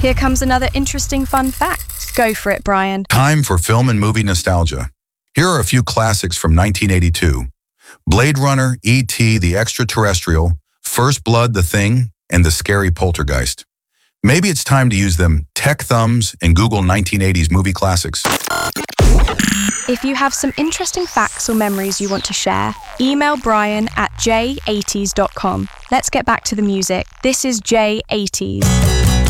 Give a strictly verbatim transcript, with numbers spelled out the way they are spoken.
Here comes another interesting fun fact. Go for it, Brian. Time for film and movie nostalgia. Here are a few classics from nineteen eighty-two. Blade Runner, E T, The Extraterrestrial, First Blood, The Thing, and The Scary Poltergeist. Maybe it's time to use them tech thumbs and Google nineteen eighties movie classics. If you have some interesting facts or memories you want to share, email Brian at j eighties dot com. Let's get back to the music. This is J eighties.